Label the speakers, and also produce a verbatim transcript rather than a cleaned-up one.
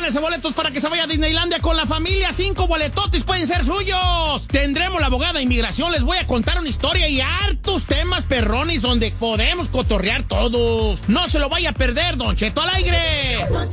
Speaker 1: agárrese boletos para que se vaya a Disneylandia con la familia. Cinco boletotes pueden ser suyos. Tendremos la abogada de inmigración. Les voy a contar una historia y hartos temas perrones donde podemos cotorrear todos. No se lo vaya a perder, Don Cheto al aire.